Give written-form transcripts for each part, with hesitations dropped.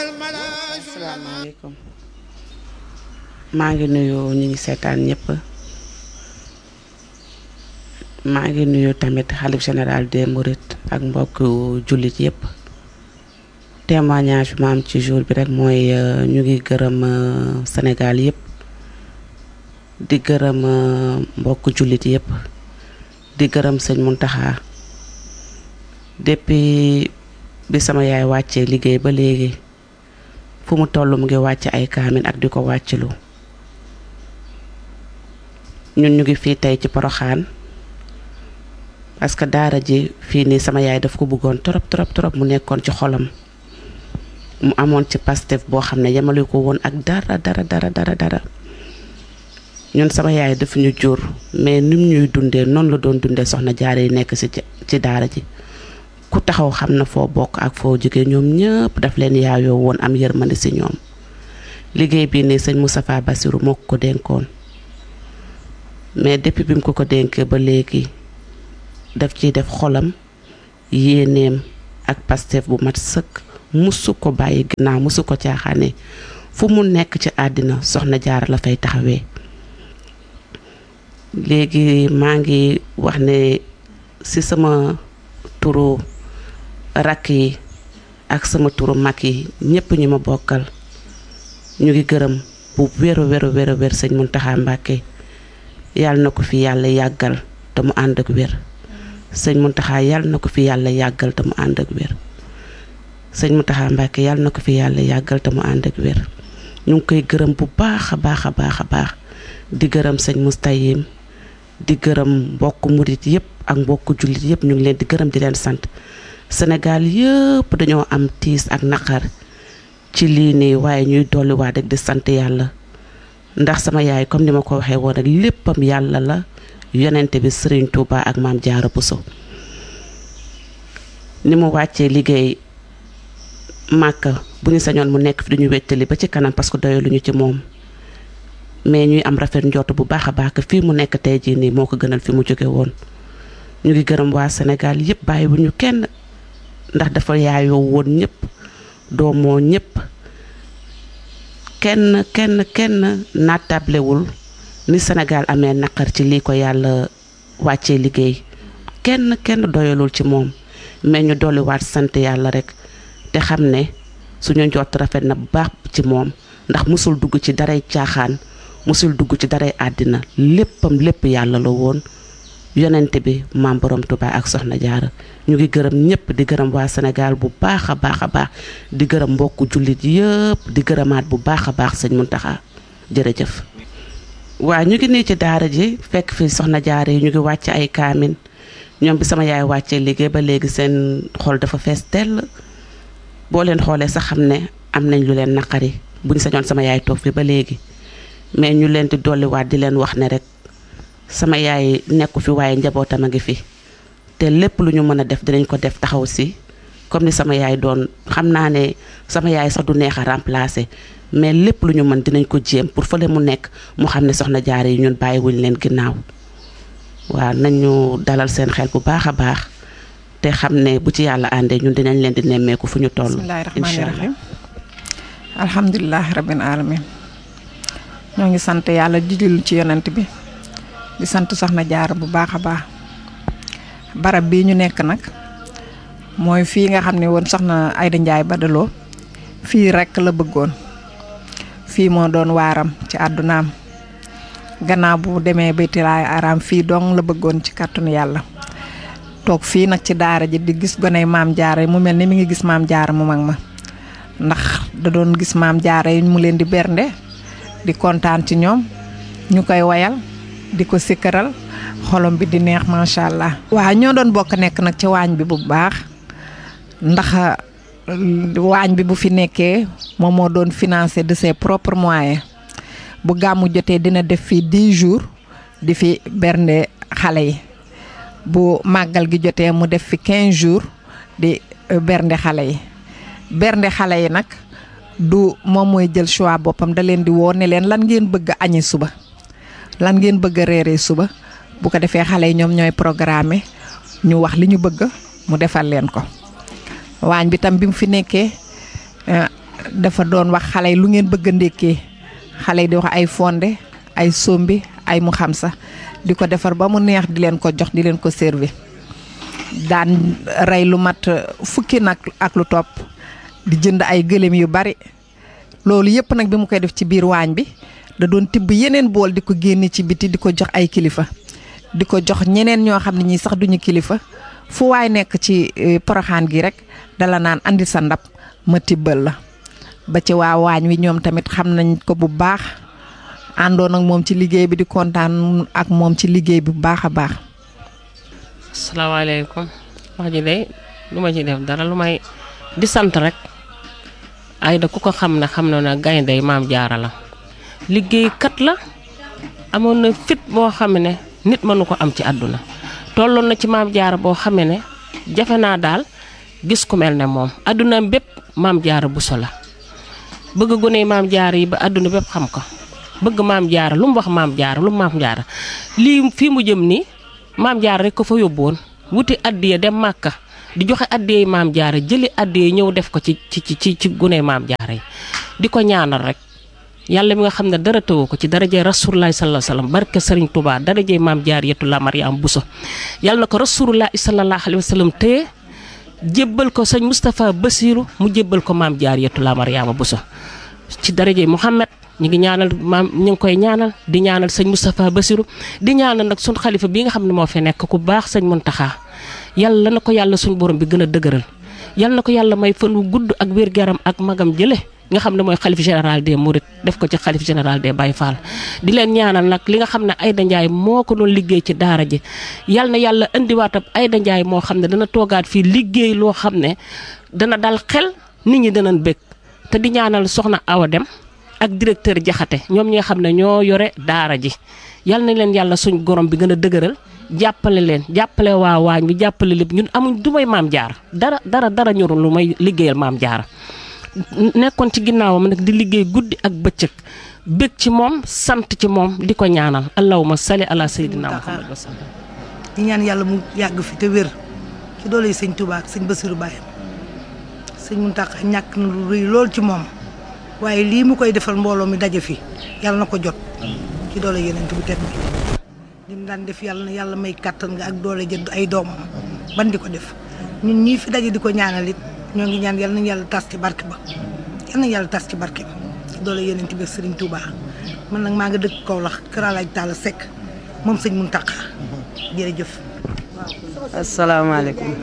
asalaamaaleykum maa ngi nuyu ñi ngi seetaan ñëpp maa ngi nuyu tamit xalif général des Mourides ak mbokk jullit yëpp témoignage bi ma am ci jour bi rek mooy ñu ngi gërëm Sénégal yëpp di gërëm mbokk jullit yëpp di gërëm sëñ Mountakha depuis bi sama yaay wàccee liggéey ba léegi fu mu toll mu ngi wàcc ay kaamin ak di ko wàccilu ñun ñu ngi fii tey ci Porokhane parce que daara ji fii nii sama yaay daf ko bëggoon trop mu nekkoon ci xolam mu amoon ci Pastef boo xam ne yemale ko woon ak dara ñun sama yaay daf ñu jur mais nim ñuy dundee noonu la doon dundee soxna jaare yi nekk ci daara ji ku taxaw xam na foo bokk ak foo jóge ñoom ñëpp daf leen yaayoo woon am yërmande ci ñoom liggéey bii nii sëñ Moustapha Bassirou moo ko dénkoon mais depuis bi mu ko dénkee ba léegi daf ciy def xolam yéeneem ak Pastef bu mat sëkk musu ko bàyyi ginnaaw musu ko caaxaane fu mu nekk ci àddina soxna jaara la fay taxawee léegi maa ngi wax ne ci sama turu rakk yi ak sama turu mag yi ñëpp ñu ma bokkal ñu ngi gërëm bu wér sëñ Mountakha Mbacké yàlla na ko fi yàlla yàggal te mu ànd ak wér sëñ Mountakha yàlla na ko fi yàlla yàggal te mu ànd ak wér sëñ Mountakha Mbacké yàlla na ko fi yàlla yàggal te mu ànd ak wér ñu ngi koy gërëm bu baax a baax di gërëm sëñ Moustayim di gërëm mbokk murit yëpp ak mbokk jullit yëpp ñu ngi leen di gërëm di leen sant Sénégal yëpp dañoo am tiis ak naqar ci lii nii waaye ñuy dolliwaat rek di sant yàlla ndax sama yaay comme ni ma ko waxee woon rek léppam yàlla la yonente bi Serigne Touba ak Maam Jaara Bousso ni mu wàccee liggéey Màkka bu ñu sañoon mu nekk fi duñu wettali ba ci kanam parce que doyaluñu ci moom mais ñuy am rafet njort bu baax a baax fii mu nekk tey jii nii moo ko gënal fi mu jóge woon ñu ngi gërëm waa Sénégal yëpp bàyyiwuñu kenn ndax dafa yaayoo woon ñëpp doomoo ñëpp kenn naatablewul ni Sénégal amee naqar ci lii ko yàlla wàccee liggéey kenn doyalul ci moom mais ñu dolliwaat sant yàlla rek te xam ne suñu njort rafet na bu baax ci moom ndax musul dugg ci daray caaxaan musul dugg ci daray àddina lépp yàlla la woon yonent bi maam borom Touba ak soxna jaara ñu ngi gërëm ñëpp di gërëm waa Sénégal bu baax a baax di gërëm mbokku jullit yëpp di gërëmaat bu baax a baax sëñ Mountakha jërëjëf. waa ñu ngi nii ci daara ji fekk fi soxna jaara yi ñu ngi wàcc ay kaamin ñoom bi sama yaay wàccee liggéey ba léegi seen xol dafa fees tell boo leen xoolee sax xam ne am nañ lu leen naqari buñ sañoon sama yaay toog fi ba léegi mais ñu leen di dolliwaat di leen wax ne rek sama yaay nekku fi waaye njabootam a ngi fi te lépp lu ñu mën a def dinañ ko def taxaw si comme ni sama yaay doon xam naa ne sama yaay sax du neex a remplacer mais lépp lu ñu mën dinañ ko jéem pour fële mu nekk mu xam ne soxna jaara yi ñun bàyyiwuñ leen ginnaaw waaw nañu dalal seen xel bu baax a baax te xam ne bu ci yàlla àndee ñun dinañ leen di nemmeeku fu ñu toll. bismillaahi rahmaani rahiim alhamdulilah rabbil alamin ñoo ngi sant yàlla di julli ci yonent bi di sant soxna jaara bu baax a baax barab bii ñu nekk nag mooy fii nga xam ne woon soxna Ayda Njaay Badaloo fii rekk la bëggoon fii moo doon waaram ci àddunaam gannaaw bu demee baytilaay araam fii dong la bëggoon ci kàttanu yàlla toog fii nag ci daara ji di gis goney maam jaara yi mu mel ni mi ngi gis maam jaara mu mag ma ndax da doon gis maam jaara yi mu leen di bernde di kontaan ci ñoom ñu koy wayal di ko sikkaral xolom bi di neex macha allah. waaw ñoo doon bokk nekk nag ci waañ bi bu baax ndax waañ bi bu fi nekkee moom moo doon financé de ses propres moyens bu gàmmu jotee dina def fii 10 jours di fi bernde xale yi bu màggal gi jotee mu def fi 15 jours di bernde xale yi bernde xale yi nag du moom mooy jël choix boppam da leen di woo ne leen lan ngeen bëgg a añi suba lan ngeen bëgg a reeree suba bu ko defee xale yi ñoom ñooy programmer ñu wax li ñu bëgg mu defal leen ko waañ bi tam bi mu fi nekkee dafa doon wax xale yi lu ngeen bëgg a ndékkee xale yi di wax ay fonde ay sombi ay mu xam sax di ko defar ba mu neex di leen ko jox di leen ko servi daan rey lu mat fukki nag ak lu topp di jënd ay gëléem yu bari loolu yëpp nag bi mu koy def ci biir waañ bi da doon tibb yeneen bool di ko génne ci biti di ko jox ay kilifa di ko jox ñeneen ñoo xam ne ñii sax duñu kilifa fu waay nekk ci Porokhane gi rek dala naan andi sa ndab ma tibbal la ba ci waa waañ wi ñoom tamit xam nañ ko bu baax àndoon ak moom ci liggéey bi di kontaan ak moom ci liggéey bi bu baax a baax. asalaamaaleykum wax ji de lu ma ci def dara lu may di sant rek Aida ku ko xam ne xam na ne gaynde Maam Jaara la liggéeykat la amoon na fit boo xam ne nit mënu ko am ci àdduna tolloon na ci Maam Jaara boo xam ne jafe naa daal gis ku mel ne moom àdduna bépp Maam Jaara Buso la bëgg gone Maam Jaara yi ba àdduna bépp xam ko bëgg Maam Jaara lu mu wax Maam Jaara lu mu Maam Jaara lii fii mu jëm nii Maam Jaara rek ko fa yóbboon wuti addiya dem Màkka di joxe addiya Maam Jaara jëli addiya ñëw def ko ci gune Maam Jaara yi di ko ñaanal rek yàlla mi nga xam ne dara tëwoo ko ci darajee Rasulullah sallallahu alayhi wasallam barke Serigne Touba darajee Maam Jaariyatu la Mariam Bousso yàlla na ko Rasulullah sallallahu alayhi wasallam téye jébbal ko sëñ Moustapha Bassirou mu jébbal ko Maam Jaariyatu la Mariama Bousso ci darajee Mouhamed ñu ngi ñaanal maam ñu ngi koy ñaanal di ñaanal sëñ Moustapha Bassirou di ñaanal nag suñ xalifa bi nga xam ne moo fi nekk ku baax sëñ Muntaxa yàlla na ko yàlla suñ borom bi gën a dëgëral yàlla na ko yàlla may fan wu gudd ak wér-gu-yaram ak magam jële nga xam ne mooy xalif général des Mourides def ko ci xalif général des Baye Fall di leen ñaanal nag li nga xam ne Aida Ndiaye moo ko doon liggéey ci daara ji yàlla na yàlla indiwaatab Aida Ndiaye moo xam ne dana toogaat fii liggéey loo xam ne dana dal xel nit ñi danañ bëgg te di ñaanal soxna Awa Dem ak directeur Jaxate ñoom ñi nga xam ne ñoo yore daara ji yal na leen yàlla suñ gorom bi gën a dëgëral jàppale leen jàppale waa waañ bi jàppale lépp ñun amuñ du may Maam Jaara dara ñorul lu may liggéeyal Maam Jaara nekkoon ci ginnaawam nag di liggéey guddi ak bëccëg bëgg ci moom sant ci moom di ko ñaanal allahumma salli ala sayyidina Muhammad wa sallam di ñaan yàlla mu yàgg fi te wér ci doole yi sëñ Touba ak sëñ Bassirou Baye sëñ Mountakha ñàkk na lu rëy lool ci moom waaye lii mu koy defal mbooloo mi daje fi yàlla na ko jot ci doole yeneen bu tedd bi li mu daan def yàlla na yàlla may kàttan nga ak doole jënd ay doomam ban di ko def ñun ñii fi daje di ko ñaanal it ñoo ngi ñaan yàlla nañu yàlla tas ci barke ba yàlla nañu yàlla tas ci barke ba ci doole yeneen bi Serigne Touba man nag maa nga dëkk Kaolack Kër Alaaj Talla Seck moom sëñ Mountakha jërëjëf. asalaamaaleykum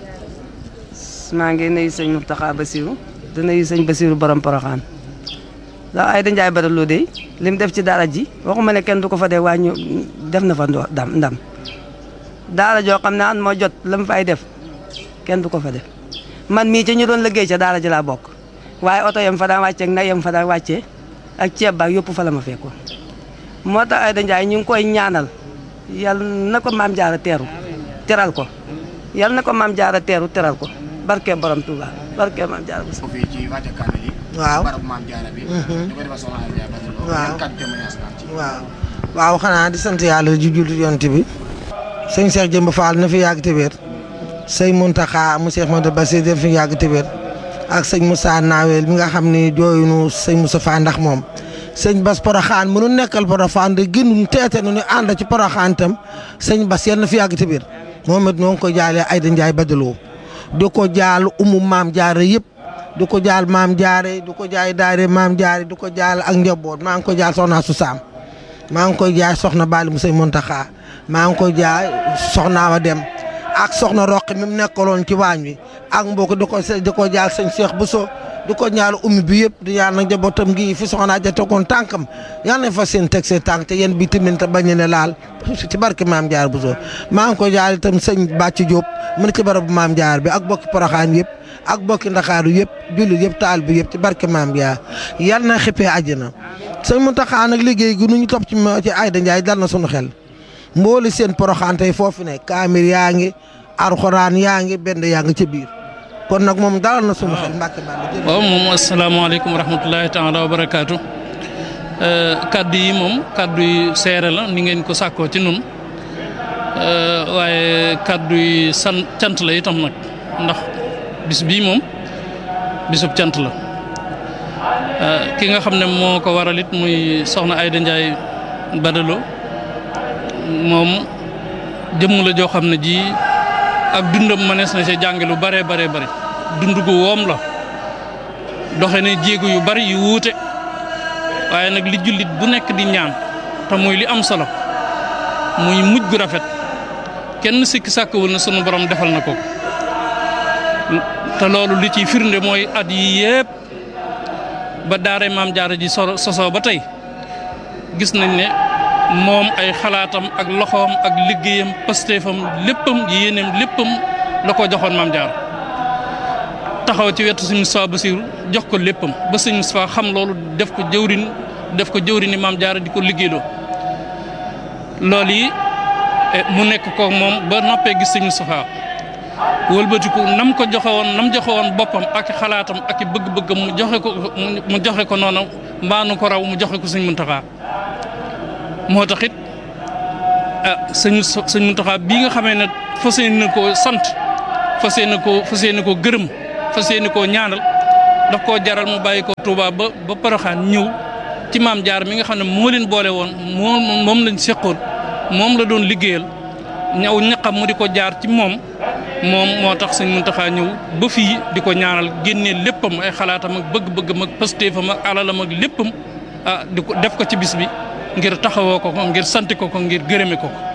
maa ngi nuyu sëñ Mountakha Bassirou di nuyu sëñ Bassirou borom Porokhane ndax Aida Ndiaye Badara de lim def ci daara ji waxuma ne kenn du ko fa dee waaye ñu def na fa ndam daara joo xam ne an moo jot la mu fay def kenn du ko fa def man mii ci ñu doon liggéey ca daara ji laa bokk waaye oto yam fa daan wàccee ak nag yam fa daan wàccee ak ceeb baak yëpp fa la ma fekkoon moo tax Aida Ndiaye ñu ngi koy ñaanal yal na ko Maam Jaara teral ko yal na ko Maam Jaara teral ko barke borom Touba barke Maam Jaara bu fii ci wàcce kaamil yi waaw barab Maam Jaara bi ñu koy defal soxna Aida Ndiaye Badara waaw xanaa di sant yàlla ju jullit yonent bi sëñ Cheikh Jëmb Fall na fi yàgg te wér sëñ Mountakha mu Cheikh Modou Bassirou na fi yàgg te wér ak sëñ Moussa Nawel mi nga xam ne jooyunu sëñ Moussa Fa ndax moom sëñ Bass Porokhane mënu nekkal Porokhane de gënuñ teete nu ñu ànd ci Porokhane tam sëñ Bass yal na fi yàgg te wér moom it noo ngi ko jaalee Aida Ndiaye Badara di ko jaal Maam Jaara yëpp di ko jaal Maam Jaara di ko jaay daare Maam Jaara di ko jaal ak njaboot maa ngi ko jaal soxna su Saam maa ngi koy jaay soxna Bali mu sëñ Mountakha maa ngi koy jaay soxna Awa Dem ak soxna Roqi mi mu nekkaloon ci waañ wi ak mbokk di ko jaal sëñ Cheikh Bousso di ko ñaal ummi bi yëpp di ñaan nag njabootam gi fi soxna ja tegoon tànkam yal nañ fa seen teg seen tànk te yéen bi tamit te bañ ne laal ci barke Maam Jaara Bousso maa ngi koy jaal itam sëñ Bàcc Diop mu ne ci barabu Maam Jaara bi ak bokki Porokhane yëpp ak bokki Ndakaaru yëpp jullit yëpp taal bi yëpp ci barke Maam Jaara yal na xippee àjjana sëñ Mountakha nag liggéey gi nu ñu topp ci Aida Ndiaye dal na sunu xel mbooli seen Porokhane tey foofu ne kaamir yaa ngi alxuraan yaa ngi benn yaa ngi ca biir kon nag moom dalal na sunu xel Mbàkke Bàll. waaw moom asalaamaaleykum wa rahmatulahi taala wa barakaatu kaddu yi moom kaddu yi seere la ni ngeen ko sàkkoo ci nun waaye kaddu yi cant la itam nag ndax bis bii moom bisub cant la ki nga xam ne moo ko waral it muy soxna Ayda Ndiaye Badalo moom jëmm la joo xam ne ji ak dundam mënees na ci jànge lu bare bare bare dund gu woom la doxe ne jéego yu bari yu wuute waaye nag li jullit bu nekk di ñaan te muy li am solo muy mujj gu rafet kenn sikki sàkkawul na sunu borom defal na ko te loolu li ciy firnde mooy at yi yépp ba daare maam jaara ji sosoo ba tey gis nañ ne moom ay xalaatam ak loxoom ak liggéeyam pasteefam léppam yéeneem léppam la ko joxoon maam jaara taxaw ci wetu sëñ Moustapha Bassirou jox ko léppam ba sëñ Moustapha xam loolu def ko jëwrini maam jaara di ko liggéeyloo loolu yi mu nekk ko moom ba noppee gis sëñ Moustapha wëlbatiku nam ko joxe woon boppam ak xalaatam ak bëgg-bëggam mu joxe ko noonu mbaanu ko raw mu joxe ko sëñ Muntaxa moo tax it sëñ Muntaxa bii nga xamee ne fas yéene koo sant fas yéene koo gërëm fas yéene koo ñaanal daf koo jaral mu bàyyi ko Touba ba Poroxaan ñëw ci maam jaar mi nga xam ne moo leen boole woon moom lañ seqoon moom la doon liggéeyal ñaw ñaqam mu di ko jaar ci moom moo tax sëñ Muntaxa ñëw ba fii di ko ñaanal génnee léppam ay xalaatam ak bëgg-bëggam ak pastéefam ak alalam ak léppam di ko def ko ci bis bi ngir taxawoo ko ngir sant ko ngir gërëme ko